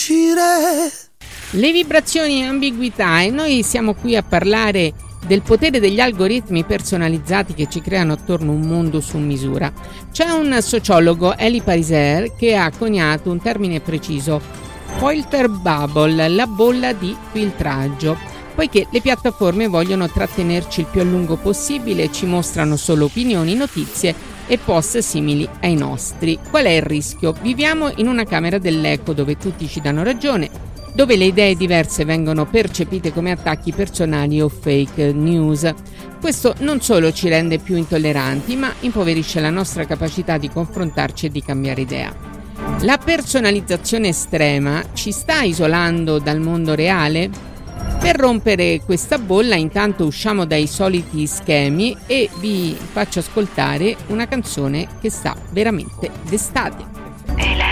uscire. Le vibrazioni e ambiguità, e noi siamo qui a parlare del potere degli algoritmi personalizzati che ci creano attorno un mondo su misura. C'è un sociologo, Elie Pariser, che ha coniato un termine preciso: filter bubble, la bolla di filtraggio, poiché le piattaforme vogliono trattenerci il più a lungo possibile e ci mostrano solo opinioni, notizie e post simili ai nostri. Qual è il rischio? Viviamo in una camera dell'eco dove tutti ci danno ragione, dove le idee diverse vengono percepite come attacchi personali o fake news. Questo non solo ci rende più intolleranti, ma impoverisce la nostra capacità di confrontarci e di cambiare idea. La personalizzazione estrema ci sta isolando dal mondo reale? Per rompere questa bolla, intanto usciamo dai soliti schemi e vi faccio ascoltare una canzone che sta veramente d'estate.